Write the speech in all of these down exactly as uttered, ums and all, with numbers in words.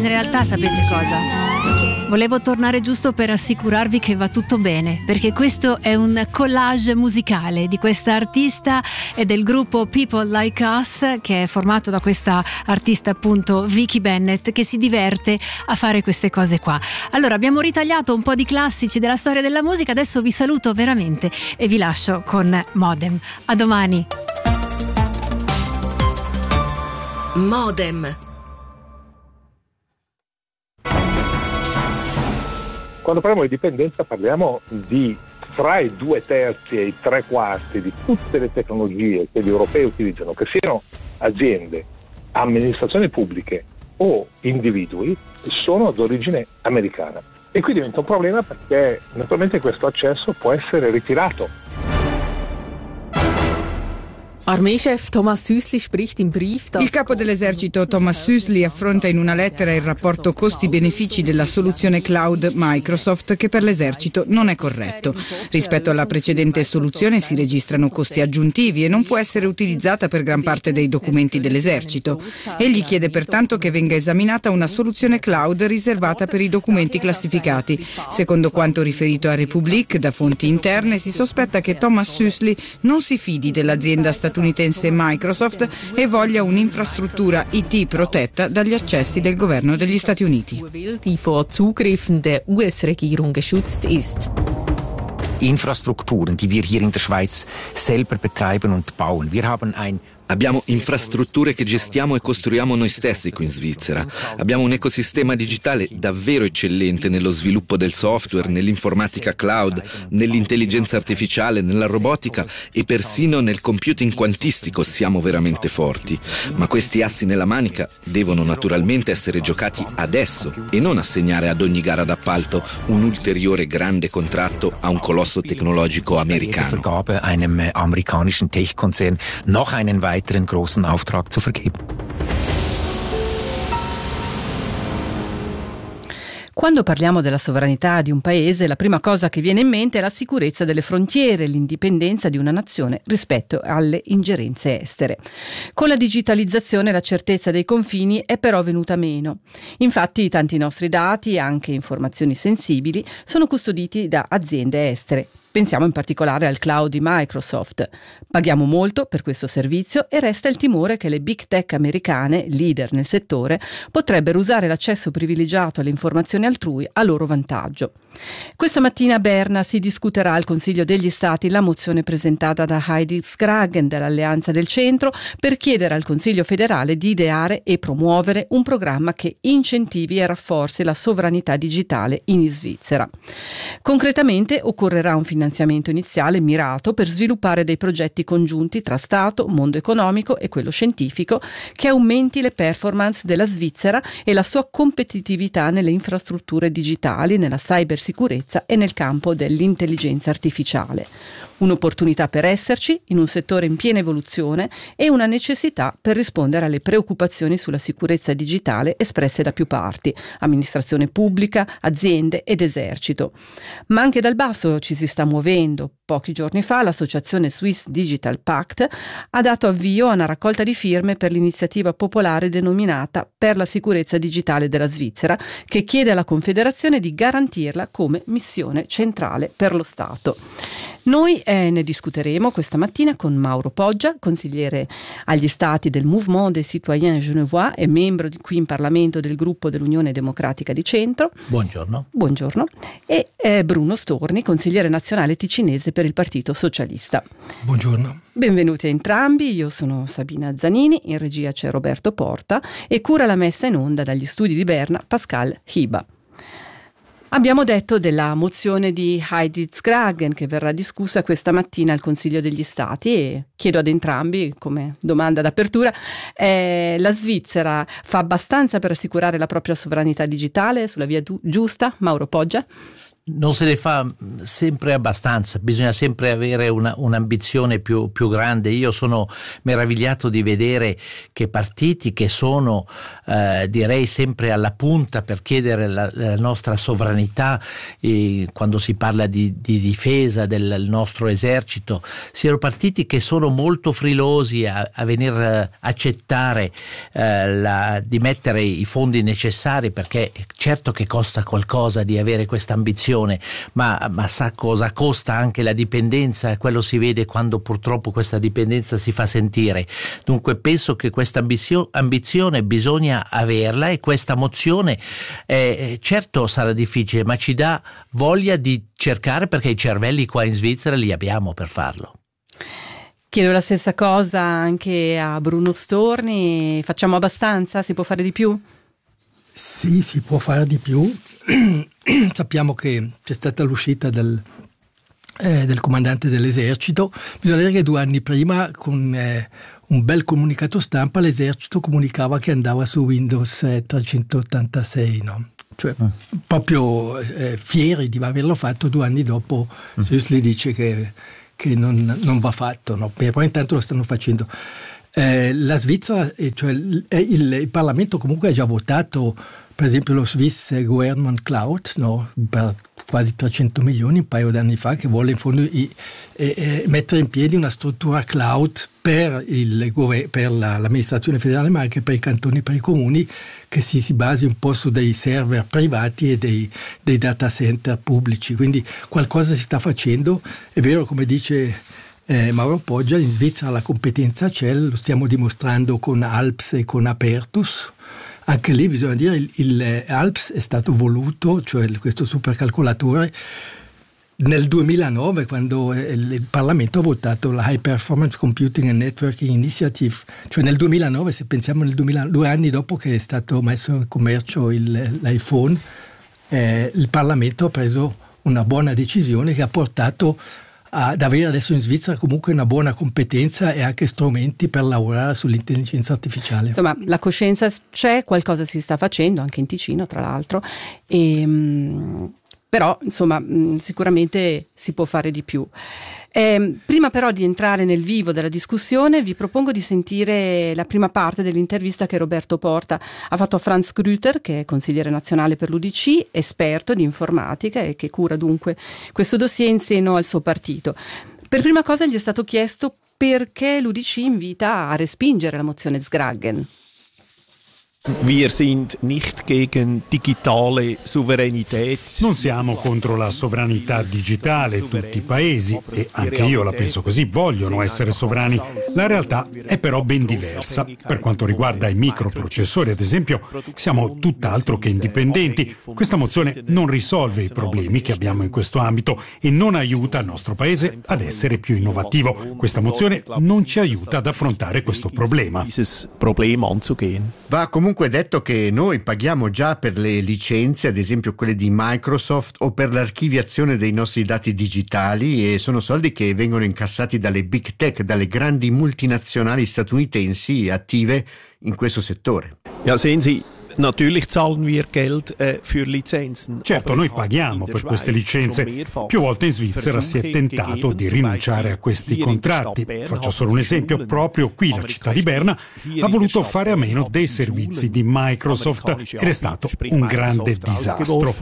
in realtà sapete cosa? Volevo tornare giusto per assicurarvi che va tutto bene, perché questo è un collage musicale di questa artista e del gruppo People Like Us, che è formato da questa artista appunto Vicky Bennett, che si diverte a fare queste cose qua. Allora, abbiamo ritagliato un po' di classici della storia della musica, adesso vi saluto veramente e vi lascio con Modem. A domani. Modem. Quando parliamo di dipendenza parliamo di fra i due terzi e i tre quarti di tutte le tecnologie che gli europei utilizzano, che siano aziende, amministrazioni pubbliche o individui, sono d'origine americana. E qui diventa un problema perché naturalmente questo accesso può essere ritirato. Armeechef Thomas Süßli spricht im Brief, Il capo dell'esercito Thomas Süßli affronta in una lettera il rapporto costi-benefici della soluzione cloud Microsoft, che per l'esercito non è corretto. Rispetto alla precedente soluzione si registrano costi aggiuntivi e non può essere utilizzata per gran parte dei documenti dell'esercito. Egli chiede pertanto che venga esaminata una soluzione cloud riservata per i documenti classificati. Secondo quanto riferito a Republic da fonti interne, si sospetta che Thomas Süßli non si fidi dell'azienda statunitense Microsoft e voglia un'infrastruttura I T protetta dagli accessi del governo degli Stati Uniti. die vor Zugriffen der U S-Regierung geschützt ist. Infrastrukturen, die wir hier in der Schweiz selber betreiben und bauen. Wir haben ein Abbiamo infrastrutture che gestiamo e costruiamo noi stessi qui in Svizzera. Abbiamo un ecosistema digitale davvero eccellente nello sviluppo del software, nell'informatica cloud, nell'intelligenza artificiale, nella robotica e persino nel computing quantistico siamo veramente forti. Ma questi assi nella manica devono naturalmente essere giocati adesso e non assegnare ad ogni gara d'appalto un ulteriore grande contratto a un colosso tecnologico americano. Vergabe einem amerikanischen Tech-Konzern noch einen weiteren großen Auftrag zu vergeben. Quando parliamo della sovranità di un paese, la prima cosa che viene in mente è la sicurezza delle frontiere, l'indipendenza di una nazione rispetto alle ingerenze estere. Con la digitalizzazione la certezza dei confini è però venuta meno. Infatti tanti nostri dati e anche informazioni sensibili sono custoditi da aziende estere. Pensiamo in particolare al cloud di Microsoft. Paghiamo molto per questo servizio e resta il timore che le big tech americane, leader nel settore, potrebbero usare l'accesso privilegiato alle informazioni altrui a loro vantaggio. Questa mattina a Berna si discuterà al Consiglio degli Stati la mozione presentata da Heidi Skragen dell'Alleanza del Centro per chiedere al Consiglio federale di ideare e promuovere un programma che incentivi e rafforzi la sovranità digitale in Svizzera. Concretamente occorrerà un finanziamento iniziale mirato per sviluppare dei progetti congiunti tra Stato, mondo economico e quello scientifico che aumenti le performance della Svizzera e la sua competitività nelle infrastrutture digitali, nella cybersicurezza e nel campo dell'intelligenza artificiale. Un'opportunità per esserci in un settore in piena evoluzione e una necessità per rispondere alle preoccupazioni sulla sicurezza digitale espresse da più parti, amministrazione pubblica, aziende ed esercito. Ma anche dal basso ci si sta muovendo. Pochi giorni fa l'associazione Swiss Digital Pact ha dato avvio a una raccolta di firme per l'iniziativa popolare denominata Per la sicurezza digitale della Svizzera, che chiede alla Confederazione di garantirla come missione centrale per lo Stato. Noi eh, ne discuteremo questa mattina con Mauro Poggia, consigliere agli Stati del Mouvement des Citoyens Genevois e membro di, qui in Parlamento del gruppo dell'Unione Democratica di Centro. Buongiorno. Buongiorno. E eh, Bruno Storni, consigliere nazionale ticinese per il Partito Socialista. Buongiorno. Benvenuti a entrambi, io sono Sabina Zanini, in regia c'è Roberto Porta e cura la messa in onda dagli studi di Berna Pascal Hiba. Abbiamo detto della mozione di Heidi Skragen che verrà discussa questa mattina al Consiglio degli Stati e chiedo ad entrambi, come domanda d'apertura, eh, la Svizzera fa abbastanza per assicurare la propria sovranità digitale sulla via du- giusta? Mauro Poggia? non se ne fa sempre abbastanza, bisogna sempre avere una, un'ambizione più, più grande. Io sono meravigliato di vedere che partiti che sono eh, direi sempre alla punta per chiedere la, la nostra sovranità, eh, quando si parla di, di difesa del nostro esercito, siano partiti che sono molto frilosi a, a venir accettare eh, la, di mettere i fondi necessari, perché certo che costa qualcosa di avere questa ambizione. Ma, ma sa cosa costa anche la dipendenza, e quello si vede quando purtroppo questa dipendenza si fa sentire. Dunque penso che questa ambizio, ambizione bisogna averla, e questa mozione eh, certo sarà difficile, ma ci dà voglia di cercare, perché i cervelli qua in Svizzera li abbiamo per farlo. Chiedo la stessa cosa anche a Bruno Storni. Facciamo abbastanza? Si può fare di più? Sì, si può fare di più. Sappiamo che c'è stata l'uscita del, eh, del comandante dell'esercito. Bisogna dire che due anni prima, con eh, un bel comunicato stampa, l'esercito comunicava che andava su Windows eh, trecentottantasei, no? Cioè, mm. proprio eh, fieri di averlo fatto. Due anni dopo mm. Süssli dice che, che non, non va fatto, no? E poi intanto lo stanno facendo. Eh, la Svizzera, cioè il, il, il Parlamento comunque ha già votato, per esempio, lo Swiss Government Cloud, no? Per quasi trecento milioni un paio d'anni fa, che vuole in fondo i, eh, mettere in piedi una struttura cloud per, il, per la, l'amministrazione federale, ma anche per i cantoni e per i comuni, che si, si basi un po' su dei server privati e dei, dei data center pubblici. Quindi qualcosa si sta facendo. È vero, come dice Eh, Mauro Poggia, in Svizzera la competenza c'è, lo stiamo dimostrando con Alps e con Apertus. Anche lì bisogna dire il, il Alps è stato voluto, cioè questo supercalcolatore, nel duemilanove, quando il, il Parlamento ha votato la High Performance Computing and Networking Initiative. Cioè nel duemilanove, se pensiamo nel duemila, due anni dopo che è stato messo in commercio il, l'iPhone, eh, il Parlamento ha preso una buona decisione che ha portato ad avere adesso in Svizzera comunque una buona competenza e anche strumenti per lavorare sull'intelligenza artificiale. Insomma, la coscienza c'è, qualcosa si sta facendo anche in Ticino, tra l'altro, e, mh, però insomma mh, sicuramente si può fare di più. Eh, prima però di entrare nel vivo della discussione, vi propongo di sentire la prima parte dell'intervista che Roberto Porta ha fatto a Franz Grüter, che è consigliere nazionale per l'U D C, esperto di informatica e che cura dunque questo dossier in seno al suo partito. Per prima cosa gli è stato chiesto perché l'U D C invita a respingere la mozione Sgragen. Wir sind nicht gegen digitale Souveränität. Non siamo contro la sovranità digitale, tutti i paesi, e anche io la penso così, vogliono essere sovrani. La realtà è però ben diversa. Per quanto riguarda i microprocessori, ad esempio, siamo tutt'altro che indipendenti. Questa mozione non risolve i problemi che abbiamo in questo ambito e non aiuta il nostro paese ad essere più innovativo. Questa mozione non ci aiuta ad affrontare questo problema. Va comunque È detto che noi paghiamo già per le licenze, ad esempio quelle di Microsoft, o per l'archiviazione dei nostri dati digitali, e sono soldi che vengono incassati dalle big tech, dalle grandi multinazionali statunitensi attive in questo settore. Ja, sehen Sie, natürlich zahlen wir Geld äh, für Lizenzen. Certo, noi paghiamo per queste licenze. Più volte in Svizzera si è tentato di rinunciare a questi contratti. Faccio solo un esempio: proprio qui la città di Berna ha voluto fare a meno dei servizi di Microsoft ed è stato un grande disastro.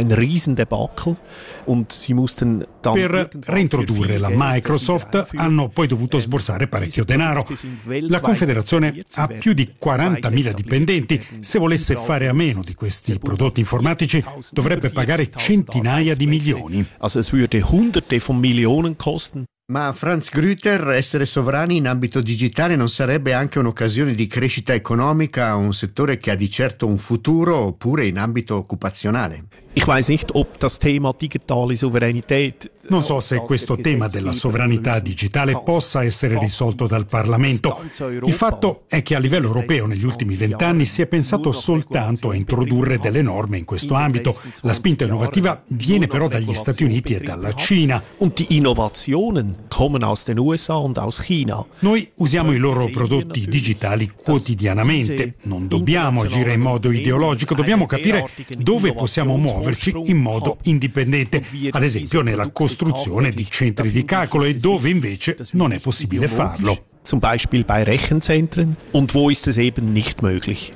Per reintrodurre la Microsoft hanno poi dovuto sborsare parecchio denaro. La Confederazione ha più di quarantamila dipendenti. Se volesse fare a meno di questi prodotti informatici dovrebbe pagare centinaia di milioni. Also es würde hunderte von Millionen kosten. Ma Franz Grüter, essere sovrani in ambito digitale non sarebbe anche un'occasione di crescita economica a un settore che ha di certo un futuro, oppure in ambito occupazionale? Ich weiß nicht, ob das Thema digitale Souveränität. Non so se questo tema della sovranità digitale possa essere risolto dal Parlamento. Il fatto è che a livello europeo negli ultimi vent'anni si è pensato soltanto a introdurre delle norme in questo ambito. La spinta innovativa viene però dagli Stati Uniti e dalla Cina. Und die Innovationen kommen aus den U S A und aus China. Noi usiamo i loro prodotti digitali quotidianamente. Non dobbiamo agire in modo ideologico, dobbiamo capire dove possiamo muovere muoverci in modo indipendente, ad esempio nella costruzione di centri di calcolo, e dove invece non è possibile farlo. Zum Beispiel bei Rechenzentren, und wo ist es eben nicht möglich.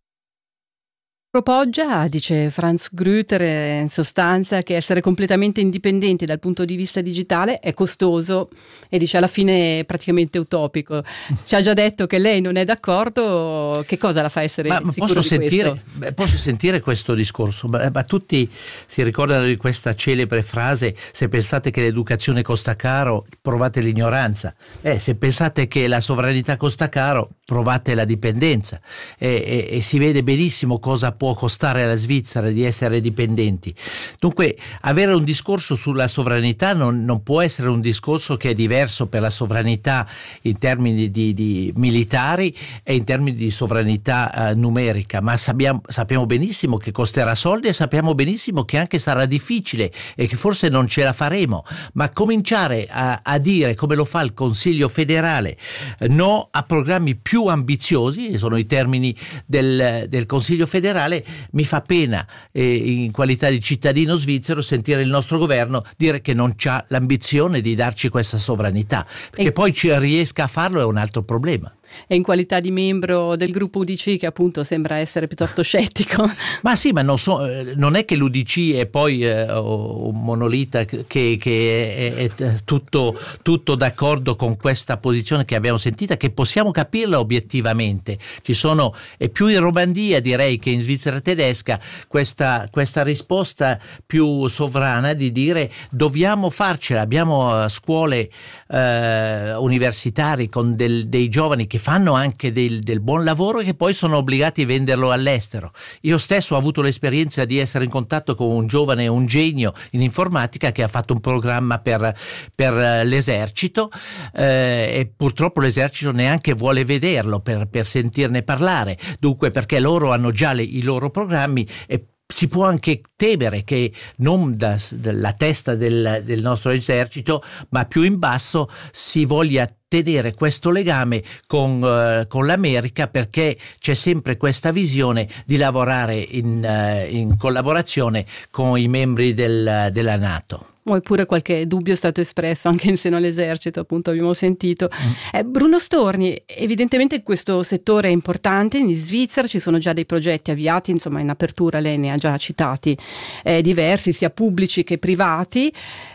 Propoggia, dice Franz Grüter, in sostanza, che essere completamente indipendenti dal punto di vista digitale è costoso e dice alla fine è praticamente utopico. Ci ha già detto che lei non è d'accordo, che cosa la fa essere ma, sicuro posso di sentire, questo? Beh, posso sentire questo discorso, ma, ma tutti si ricordano di questa celebre frase: se pensate che l'educazione costa caro, provate l'ignoranza. Eh, se pensate che la sovranità costa caro, provate la dipendenza. E, e, e si vede benissimo cosa può costare alla Svizzera di essere dipendenti. Dunque, avere un discorso sulla sovranità non, non può essere un discorso che è diverso per la sovranità in termini di, di militari e in termini di sovranità eh, numerica, ma sappiamo, sappiamo benissimo che costerà soldi e sappiamo benissimo che anche sarà difficile e che forse non ce la faremo, ma cominciare a, a dire, come lo fa il Consiglio federale, eh, no a programmi più ambiziosi, sono i termini del, del Consiglio federale. Mi fa pena eh, in qualità di cittadino svizzero sentire il nostro governo dire che non c'ha l'ambizione di darci questa sovranità, perché e... poi ci riesca a farlo è un altro problema. E in qualità di membro del gruppo U D C, che appunto sembra essere piuttosto scettico. Ma sì, ma non, so, non è che l'U D C è poi eh, un monolita che, che è, è tutto, tutto d'accordo con questa posizione che abbiamo sentita, che possiamo capirla obiettivamente. Ci sono, è più in Romandie direi che in Svizzera tedesca, questa, questa risposta più sovrana di dire dobbiamo farcela, abbiamo scuole eh, universitarie con del, dei giovani che fanno anche del, del buon lavoro e che poi sono obbligati a venderlo all'estero. Io stesso ho avuto l'esperienza di essere in contatto con un giovane, un genio in informatica che ha fatto un programma per, per l'esercito eh, e purtroppo l'esercito neanche vuole vederlo per, per sentirne parlare, dunque perché loro hanno già le, i loro programmi e si può anche temere che non da, dalla testa del, del nostro esercito, ma più in basso, si voglia tenere questo legame con, uh, con l'America, perché c'è sempre questa visione di lavorare in, uh, in collaborazione con i membri del, della NATO. Eppure qualche dubbio è stato espresso anche in seno all'esercito, appunto abbiamo sentito. Mm. Eh, Bruno Storni, evidentemente questo settore è importante in Svizzera, ci sono già dei progetti avviati, insomma in apertura lei ne ha già citati eh, diversi, sia pubblici che privati,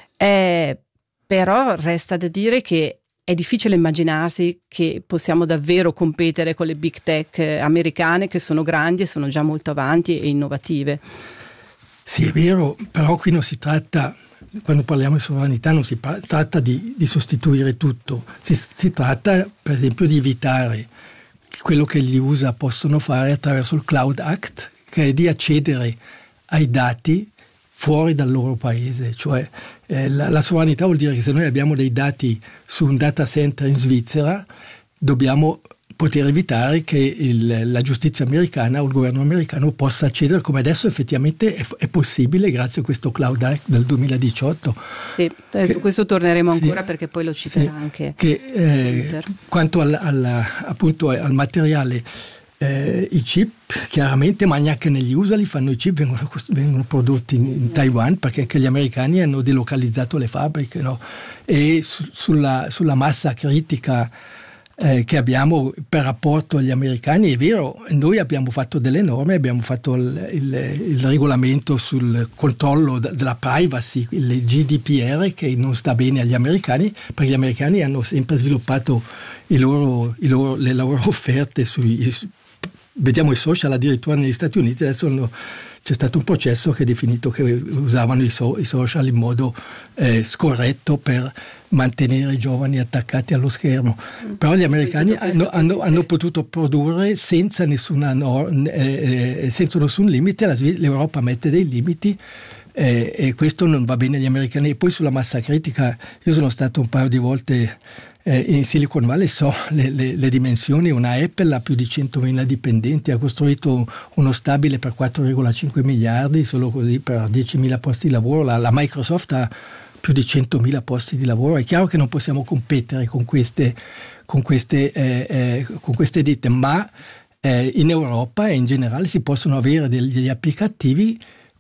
eh, però resta da dire che è difficile immaginarsi che possiamo davvero competere con le big tech americane, che sono grandi e sono già molto avanti e innovative. Sì, è vero, però qui non si tratta, quando parliamo di sovranità, non si pa- tratta di, di sostituire tutto, si, si tratta per esempio di evitare quello che gli U S A possono fare attraverso il Cloud Act, che è di accedere ai dati fuori dal loro paese, cioè eh, la, la sovranità vuol dire che se noi abbiamo dei dati su un data center in Svizzera, dobbiamo poter evitare che il, la giustizia americana o il governo americano possa accedere, come adesso effettivamente è, è possibile grazie a questo Cloud Act del duemiladiciotto. Sì, eh, che, su questo torneremo ancora sì, perché poi lo citerà sì, anche. Che, eh, quanto al, al, appunto al materiale, eh, i chip chiaramente, ma anche negli U S A li fanno i chip, vengono, vengono prodotti in, in Taiwan, perché anche gli americani hanno delocalizzato le fabbriche, no? E su, sulla, sulla massa critica Eh, che abbiamo per rapporto agli americani, è vero, noi abbiamo fatto delle norme, abbiamo fatto il, il, il regolamento sul controllo d- della privacy, il G D P R, che non sta bene agli americani, perché gli americani hanno sempre sviluppato i loro, i loro, le loro offerte sui, vediamo i social addirittura negli Stati Uniti, adesso hanno, c'è stato un processo che ha definito che usavano i, so, i social in modo eh, scorretto per mantenere i giovani attaccati allo schermo. Mm. Però gli americani hanno, hanno, hanno potuto produrre senza nessuna norma, eh, senza nessun limite. La, l'Europa mette dei limiti eh, e questo non va bene agli americani. E poi sulla massa critica, io sono stato un paio di volte eh, in Silicon Valley, so le, le, le dimensioni. Una Apple ha più di centomila dipendenti, ha costruito uno stabile per quattro virgola cinque miliardi, solo così per diecimila posti di lavoro. La, la Microsoft ha più di centomila posti di lavoro. È chiaro che non possiamo competere con queste, con queste, eh, eh, con queste ditte, ma eh, in Europa e in generale si possono avere degli applicativi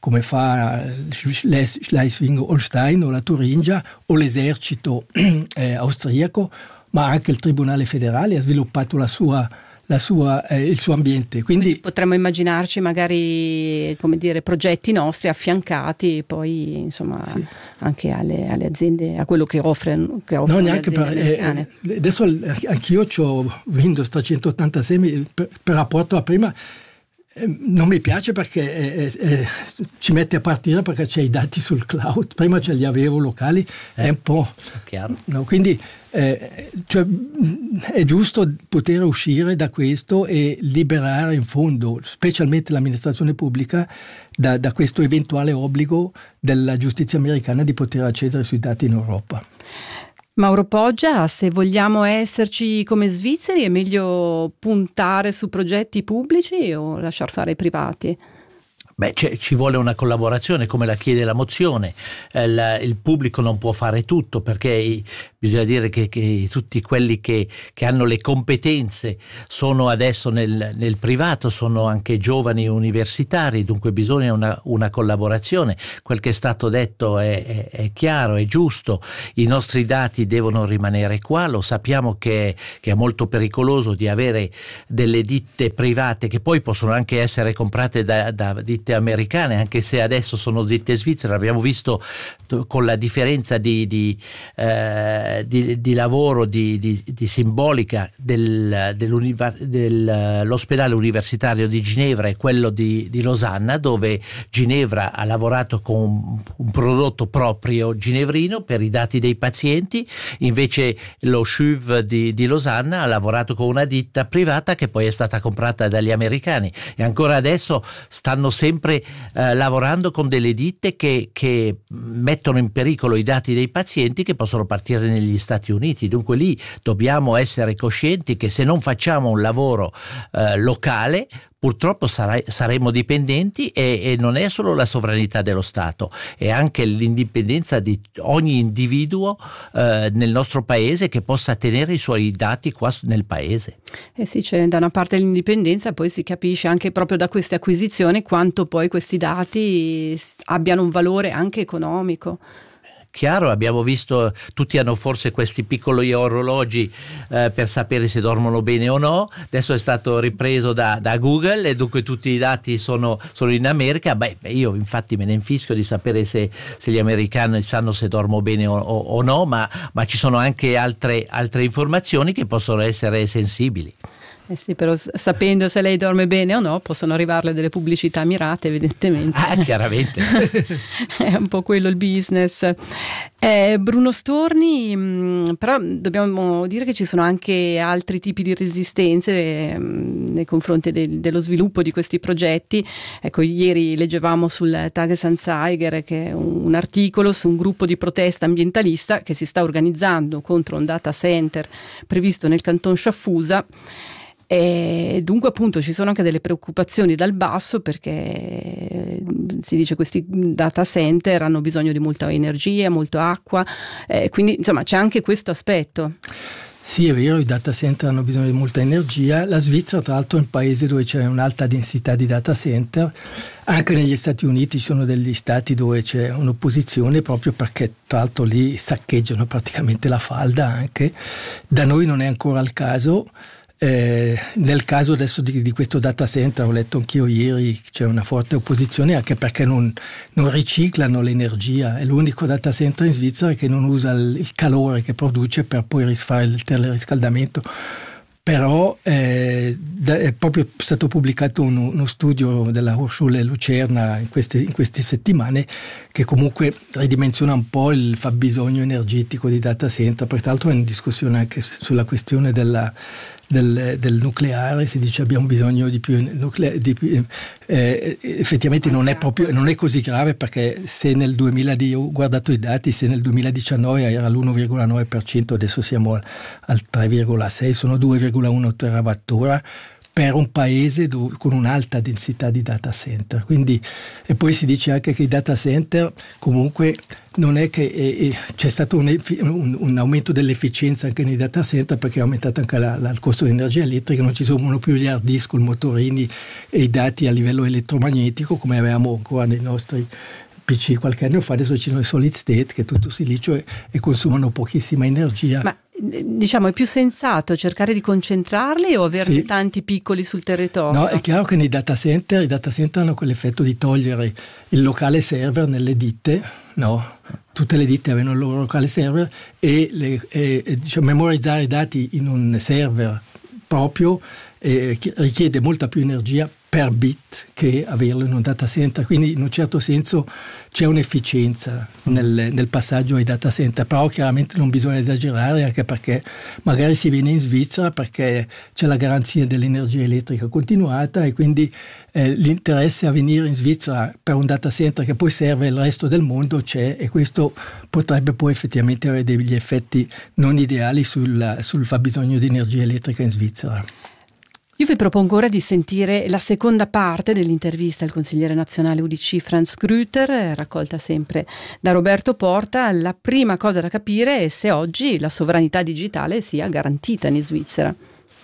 come fa Schleswig-Holstein o la Turingia o l'esercito eh, austriaco, ma anche il Tribunale federale ha sviluppato la sua La sua, eh, il suo ambiente. Quindi, Quindi potremmo immaginarci magari, come dire, progetti nostri affiancati poi insomma sì. anche alle, alle aziende, a quello che offrono, che offrono no, le neanche aziende per, americane. Eh, adesso anch'io ho Windows trecentottantasei per, per rapporto a prima. Non mi piace perché eh, eh, ci mette a partire perché c'è i dati sul cloud, prima ce li avevo locali, eh, è un po' chiaro. No, quindi eh, cioè, è giusto poter uscire da questo e liberare in fondo, specialmente l'amministrazione pubblica, da, da questo eventuale obbligo della giustizia americana di poter accedere sui dati in Europa. Mauro Poggia, se vogliamo esserci come svizzeri è meglio puntare su progetti pubblici o lasciar fare i privati? Beh, ci vuole una collaborazione come la chiede la mozione. Eh, la, il pubblico non può fare tutto perché i, bisogna dire che, che tutti quelli che, che hanno le competenze sono adesso nel, nel privato, sono anche giovani universitari, dunque bisogna una, una collaborazione. Quel che è stato detto è, è, è chiaro, è giusto, i nostri dati devono rimanere qua, lo sappiamo che, che è molto pericoloso di avere delle ditte private che poi possono anche essere comprate da, da ditte americane, anche se adesso sono ditte svizzere. Abbiamo visto con la differenza di, di, eh, di, di lavoro, di, di, di simbolica del, dell'ospedale universitario di Ginevra e quello di, di Losanna, dove Ginevra ha lavorato con un prodotto proprio ginevrino per i dati dei pazienti, invece lo C U V di, di Losanna ha lavorato con una ditta privata che poi è stata comprata dagli americani, e ancora adesso stanno sempre sempre eh, lavorando con delle ditte che, che mettono in pericolo i dati dei pazienti che possono partire negli Stati Uniti. Dunque lì dobbiamo essere coscienti che se non facciamo un lavoro eh, locale purtroppo sarai, saremo dipendenti e, e non è solo la sovranità dello Stato, è anche l'indipendenza di ogni individuo eh, nel nostro paese che possa tenere i suoi dati qua nel paese. Eh sì, c'è da una parte l'indipendenza, poi si capisce anche proprio da queste acquisizioni quanto poi questi dati abbiano un valore anche economico. Chiaro, abbiamo visto, tutti hanno forse questi piccoli orologi eh, per sapere se dormono bene o no, adesso è stato ripreso da, da Google e dunque tutti i dati sono, sono in America. Beh, io infatti me ne infischio di sapere se, se gli americani sanno se dormo bene o, o, o no, ma, ma ci sono anche altre, altre informazioni che possono essere sensibili. Eh sì, però sapendo se lei dorme bene o no possono arrivarle delle pubblicità mirate, evidentemente. Ah, chiaramente. È un po' quello il business. Eh, Bruno Storni, mh, però dobbiamo dire che ci sono anche altri tipi di resistenze mh, nei confronti del, dello sviluppo di questi progetti. Ecco, ieri leggevamo sul Tagesanzeiger che è un, un articolo su un gruppo di protesta ambientalista che si sta organizzando contro un data center previsto nel canton Sciaffusa. E dunque appunto ci sono anche delle preoccupazioni dal basso, perché si dice questi data center hanno bisogno di molta energia, molta acqua, eh, quindi insomma c'è anche questo aspetto. Sì, è vero, i data center hanno bisogno di molta energia. La Svizzera tra l'altro è un paese dove c'è un'alta densità di data center, anche negli Stati Uniti ci sono degli stati dove c'è un'opposizione proprio perché tra l'altro lì saccheggiano praticamente la falda anche. Da noi non è ancora il caso. Eh, nel caso adesso di, di questo data center, ho letto anch'io ieri, c'è una forte opposizione anche perché non, non riciclano l'energia. È l'unico data center in Svizzera che non usa il, il calore che produce per poi fare il teleriscaldamento. Però eh, è proprio stato pubblicato uno, uno studio della Hochschule Lucerna in queste, in queste settimane che comunque ridimensiona un po' il fabbisogno energetico di data center. Peraltro è in discussione anche sulla questione della Del, del nucleare, si dice abbiamo bisogno di più nucleare, di più, eh, effettivamente non è proprio non è così grave, perché se nel duemila ho guardato i dati, se nel duemiladiciannove era l'uno virgola nove per cento, adesso siamo al, al tre virgola sei, sono due virgola uno terawattora, per un paese dove, con un'alta densità di data center. Quindi, e poi si dice anche che i data center comunque non è che eh, eh, c'è stato un, un, un aumento dell'efficienza anche nei data center, perché è aumentato anche la, la, il costo di energia elettrica, non ci sono più gli hard disk con motorini e i dati a livello elettromagnetico come avevamo ancora nei nostri P C qualche anno fa. Adesso ci sono i solid state, che è tutto silicio e, e consumano pochissima energia. Ma diciamo è più sensato cercare di concentrarli o averne sì. tanti piccoli sul territorio? No, è chiaro che nei data center i data center hanno quell'effetto di togliere il locale server nelle ditte, no? Tutte le ditte avevano il loro locale server e, le, e, e diciamo, memorizzare i dati in un server proprio eh, richiede molta più energia per bit che averlo in un data center, quindi in un certo senso c'è un'efficienza nel, nel passaggio ai data center, però chiaramente non bisogna esagerare, anche perché magari si viene in Svizzera perché c'è la garanzia dell'energia elettrica continuata e quindi eh, l'interesse a venire in Svizzera per un data center che poi serve il resto del mondo c'è, e questo potrebbe poi effettivamente avere degli effetti non ideali sul, sul fabbisogno di energia elettrica in Svizzera. Io vi propongo ora di sentire la seconda parte dell'intervista al consigliere nazionale U D C Franz Grüter, raccolta sempre da Roberto Porta. La prima cosa da capire è se oggi la sovranità digitale sia garantita in Svizzera.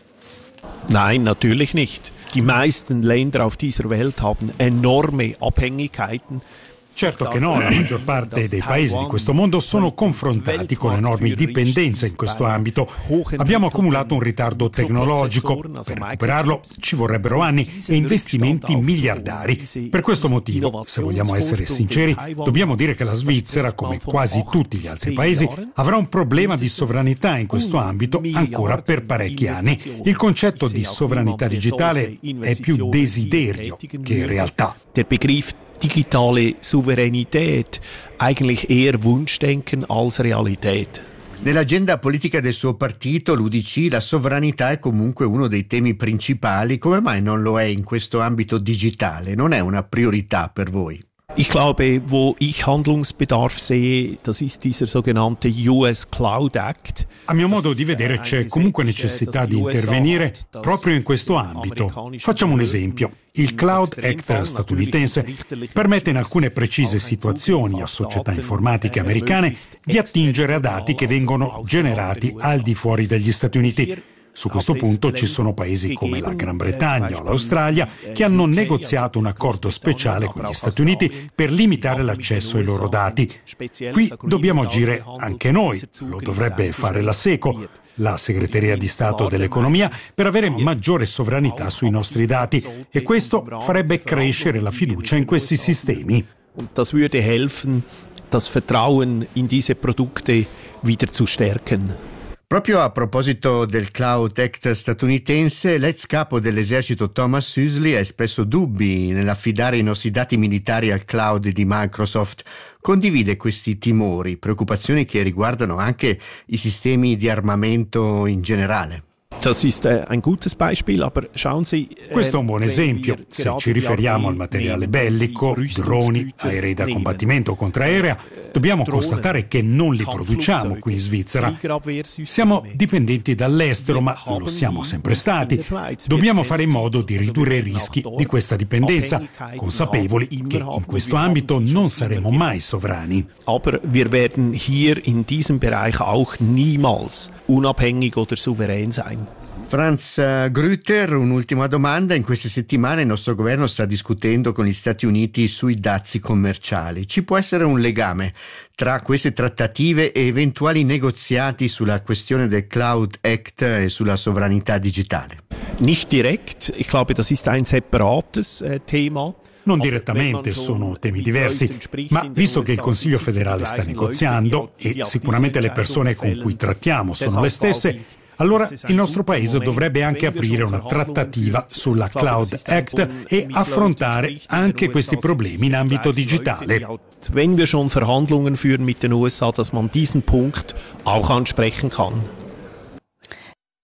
Nein, natürlich nicht. Die meisten Länder auf dieser Welt haben enorme Abhängigkeiten. Certo che no, la maggior parte dei paesi di questo mondo sono confrontati con enormi dipendenze in questo ambito. Abbiamo accumulato un ritardo tecnologico, per recuperarlo ci vorrebbero anni e investimenti miliardari. Per questo motivo, se vogliamo essere sinceri, dobbiamo dire che la Svizzera, come quasi tutti gli altri paesi, avrà un problema di sovranità in questo ambito ancora per parecchi anni. Il concetto di sovranità digitale è più desiderio che realtà. Der Begriff digitale Souveränität eigentlich eher Wunschdenken als Realität. Nell'agenda politica del suo partito, l'U D C, la sovranità è comunque uno dei temi principali. Come mai non lo è in questo ambito digitale? Non è una priorità per voi? Ich glaube, wo ich Handlungsbedarf sehe, das ist dieser sogenannte U S Cloud Act. A mio modo di vedere c'è comunque necessità di intervenire proprio in questo ambito. Facciamo un esempio. Il Cloud Act statunitense permette in alcune precise situazioni a società informatiche americane di attingere a dati che vengono generati al di fuori degli Stati Uniti. Su questo punto ci sono paesi come la Gran Bretagna o l'Australia che hanno negoziato un accordo speciale con gli Stati Uniti per limitare l'accesso ai loro dati. Qui dobbiamo agire anche noi, lo dovrebbe fare la SECO, la Segreteria di Stato dell'Economia, per avere maggiore sovranità sui nostri dati, e questo farebbe crescere la fiducia in questi sistemi. Das würde helfen, das Vertrauen in diese Produkte wieder zu stärken. Proprio a proposito del Cloud Act statunitense, l'ex capo dell'esercito Thomas Süßli ha espresso dubbi nell'affidare i nostri dati militari al cloud di Microsoft. Condivide questi timori, preoccupazioni che riguardano anche i sistemi di armamento in generale. Das ist ein gutes Beispiel, aber schauen Sie, questo è un buon esempio. Se ci riferiamo al materiale bellico, droni, aerei da combattimento contraerea, dobbiamo constatare che non li produciamo qui in Svizzera. Siamo dipendenti dall'estero, ma lo siamo sempre stati. Dobbiamo fare in modo di ridurre i rischi di questa dipendenza, consapevoli che in questo ambito non saremo mai sovrani. Aber wir werden hier in diesem Bereich auch niemals unabhängig oder souverän sein. Franz Grüter, un'ultima domanda. In queste settimane il nostro governo sta discutendo con gli Stati Uniti sui dazi commerciali. Ci può essere un legame tra queste trattative e eventuali negoziati sulla questione del Cloud Act e sulla sovranità digitale? Nicht direkt. Ich glaube, das ist ein separates äh, Thema. Non direttamente, sono temi diversi, ma visto che il Consiglio federale sta negoziando e sicuramente le persone con cui trattiamo sono le stesse, allora il nostro paese dovrebbe anche aprire una trattativa sulla Cloud Act e affrontare anche questi problemi in ambito digitale. Wenn wir schon Verhandlungen führen mit den U S A, dass man diesen Punkt auch ansprechen kann.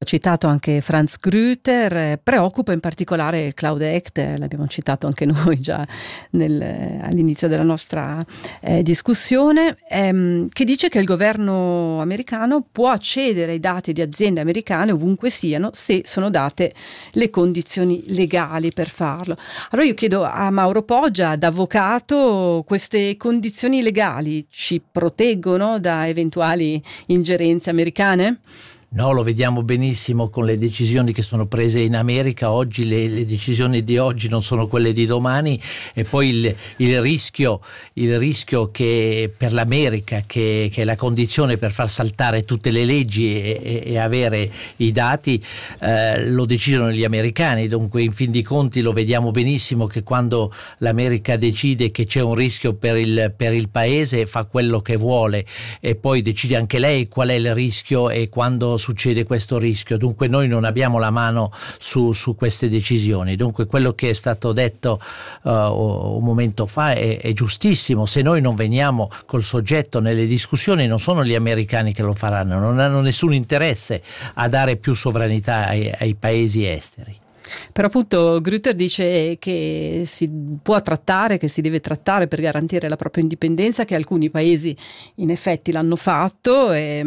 Citato anche Franz Grüter, preoccupa in particolare il Cloud Act, l'abbiamo citato anche noi già nel, all'inizio della nostra eh, discussione, ehm, che dice che il governo americano può accedere ai dati di aziende americane ovunque siano se sono date le condizioni legali per farlo. Allora io chiedo a Mauro Poggia, da avvocato, queste condizioni legali ci proteggono da eventuali ingerenze americane? No, lo vediamo benissimo con le decisioni che sono prese in America. Oggi le, le decisioni di oggi non sono quelle di domani, e poi il, il rischio il rischio che per l'America, che, che è la condizione per far saltare tutte le leggi e, e, e avere i dati, eh, lo decidono gli americani. Dunque, in fin di conti, lo vediamo benissimo che quando l'America decide che c'è un rischio per il, per il paese, fa quello che vuole, e poi decide anche lei qual è il rischio e quando succede questo rischio. Dunque noi non abbiamo la mano su, su queste decisioni. Dunque quello che è stato detto uh, un momento fa è, è giustissimo. Se noi non veniamo col soggetto nelle discussioni, non sono gli americani che lo faranno, non hanno nessun interesse a dare più sovranità ai, ai paesi esteri. Però appunto Grüter dice che si può trattare, che si deve trattare per garantire la propria indipendenza, che alcuni paesi in effetti l'hanno fatto, e,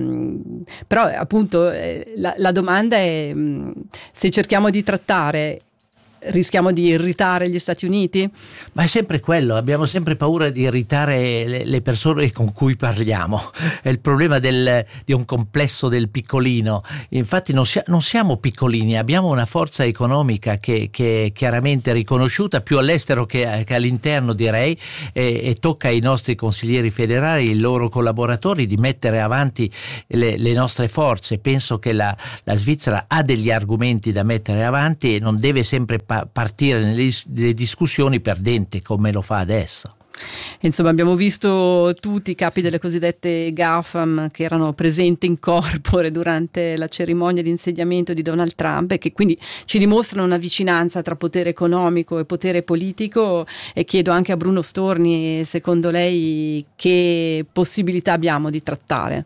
mh, però appunto eh, la, la domanda è mh, se cerchiamo di trattare, rischiamo di irritare gli Stati Uniti? Ma è sempre quello, abbiamo sempre paura di irritare le, le persone con cui parliamo. È il problema del, di un complesso del piccolino. Infatti non, sia, non siamo piccolini, abbiamo una forza economica che, che è chiaramente riconosciuta più all'estero che, che all'interno, direi, e, e tocca ai nostri consiglieri federali, ai loro collaboratori, di mettere avanti le, le nostre forze. Penso che la, la Svizzera ha degli argomenti da mettere avanti e non deve sempre partire nelle, nelle discussioni perdenti come lo fa adesso. Insomma, abbiamo visto tutti i capi delle cosiddette GAFAM che erano presenti in corpore durante la cerimonia di insediamento di Donald Trump, e che quindi ci dimostrano una vicinanza tra potere economico e potere politico. E chiedo anche a Bruno Storni, secondo lei che possibilità abbiamo di trattare?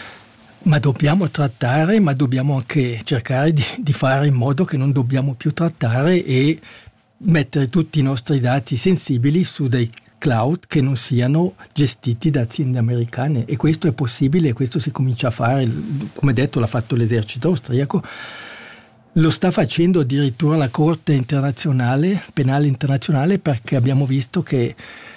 Ma dobbiamo trattare, ma dobbiamo anche cercare di, di fare in modo che non dobbiamo più trattare e mettere tutti i nostri dati sensibili su dei cloud che non siano gestiti da aziende americane. E questo è possibile, e questo si comincia a fare, come detto l'ha fatto l'esercito austriaco, lo sta facendo addirittura la Corte internazionale, penale internazionale, perché abbiamo visto che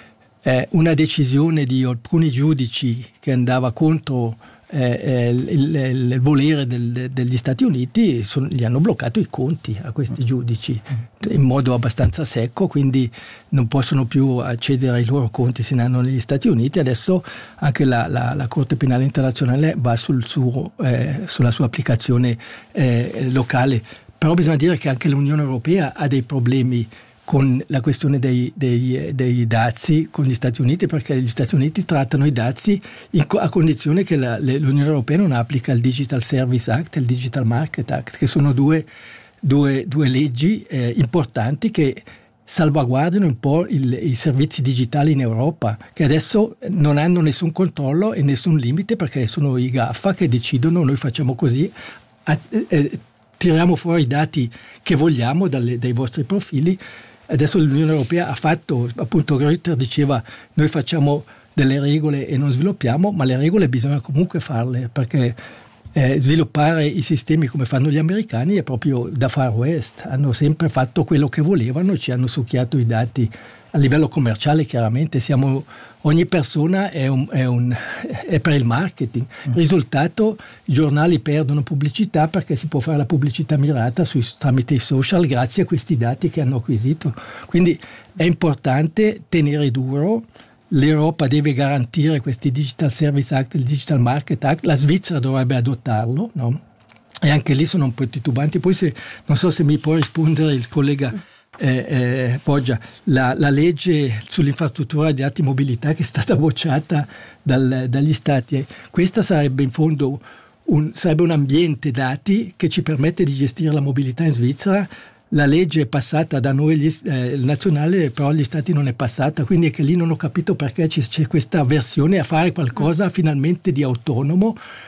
eh, una decisione di alcuni giudici che andava contro Eh, il, il, il volere del, degli Stati Uniti, son, gli hanno bloccato i conti a questi giudici in modo abbastanza secco, quindi non possono più accedere ai loro conti se ne hanno negli Stati Uniti. Adesso anche la, la, la Corte Penale Internazionale va sul suo, eh, sulla sua applicazione eh, locale. Però bisogna dire che anche l'Unione Europea ha dei problemi con la questione dei, dei, dei dazi con gli Stati Uniti, perché gli Stati Uniti trattano i dazi in, a condizione che la, l'Unione Europea non applica il Digital Service Act e il Digital Market Act, che sono due, due, due leggi eh, importanti che salvaguardano un po' il, i servizi digitali in Europa, che adesso non hanno nessun controllo e nessun limite, perché sono i GAFA che decidono: noi facciamo così, a, eh, tiriamo fuori i dati che vogliamo dalle, dai vostri profili. Adesso l'Unione Europea ha fatto, appunto Grüter diceva, noi facciamo delle regole e non sviluppiamo, ma le regole bisogna comunque farle, perché eh, sviluppare i sistemi come fanno gli americani è proprio da Far West. Hanno sempre fatto quello che volevano, ci hanno succhiato i dati. A livello commerciale chiaramente siamo, ogni persona è, un, è, un, è per il marketing. Il risultato, i giornali perdono pubblicità perché si può fare la pubblicità mirata sui, tramite i social grazie a questi dati che hanno acquisito. Quindi è importante tenere duro. L'Europa deve garantire questi Digital Service Act e il Digital Market Act. La Svizzera dovrebbe adottarlo, no? E anche lì sono un po' titubanti. Poi se, non so se mi può rispondere il collega Eh, eh, Poggia, la, la legge sull'infrastruttura di dati mobilità che è stata bocciata dal, dagli stati, questa sarebbe in fondo un, sarebbe un ambiente dati che ci permette di gestire la mobilità in Svizzera. La legge è passata da noi, gli, eh, il nazionale, però agli stati non è passata, quindi è che lì non ho capito perché c'è, c'è questa avversione a fare qualcosa finalmente di autonomo,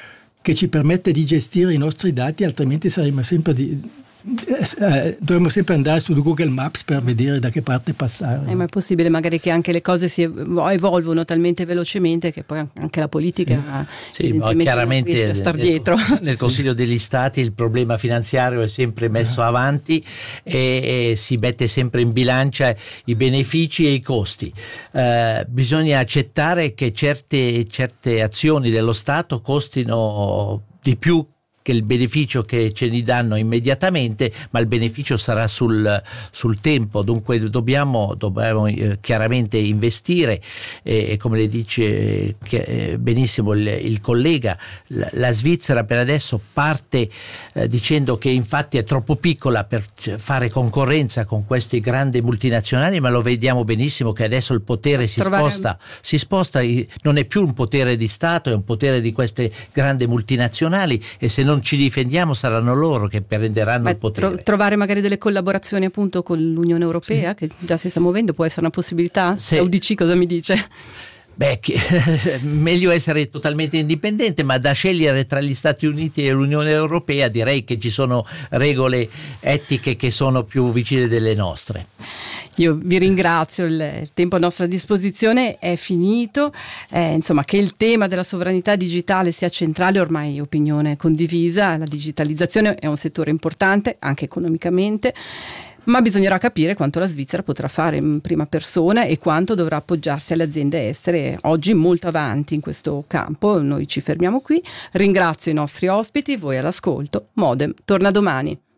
che ci permette di gestire i nostri dati, altrimenti saremmo sempre di... Eh, dovremmo sempre andare su Google Maps per vedere da che parte passare. Eh, ma è possibile magari che anche le cose si evolvono talmente velocemente che poi anche la politica sì, sì, ma chiaramente non riesce a star dietro. Nel, nel Consiglio degli Stati il problema finanziario è sempre messo avanti e, e si mette sempre in bilancia i benefici e i costi. Eh, bisogna accettare che certe, certe azioni dello Stato costino di più che il beneficio che ce li danno immediatamente, ma il beneficio sarà sul, sul tempo, dunque dobbiamo, dobbiamo eh, chiaramente investire e, e come le dice eh, benissimo il, il collega, la, la Svizzera per adesso parte eh, dicendo che infatti è troppo piccola per fare concorrenza con queste grandi multinazionali, ma lo vediamo benissimo che adesso il potere si Trovare... sposta, si sposta, non è più un potere di Stato, è un potere di queste grandi multinazionali e se non non ci difendiamo saranno loro che prenderanno Beh, il potere. Tro- trovare magari delle collaborazioni appunto con l'Unione Europea, sì, che già si sta muovendo, può essere una possibilità? Sì. U D C cosa mi dice? Beh, che, meglio essere totalmente indipendente, ma da scegliere tra gli Stati Uniti e l'Unione Europea direi che ci sono regole etiche che sono più vicine delle nostre. Io vi ringrazio, il tempo a nostra disposizione è finito, eh, insomma che il tema della sovranità digitale sia centrale ormai è opinione condivisa, la digitalizzazione è un settore importante anche economicamente, ma bisognerà capire quanto la Svizzera potrà fare in prima persona e quanto dovrà appoggiarsi alle aziende estere oggi molto avanti in questo campo. Noi ci fermiamo qui, ringrazio i nostri ospiti, voi all'ascolto, Modem torna domani.